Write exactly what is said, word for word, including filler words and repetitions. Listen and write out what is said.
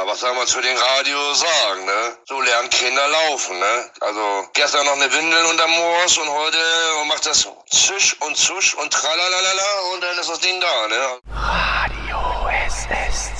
was soll man zu den Radios sagen, ne? So lernen Kinder laufen, ne? Also gestern noch eine Windel unterm Moos und heute macht das Zisch und Zusch und Tralalala und dann ist das Ding da, ne? Radio S S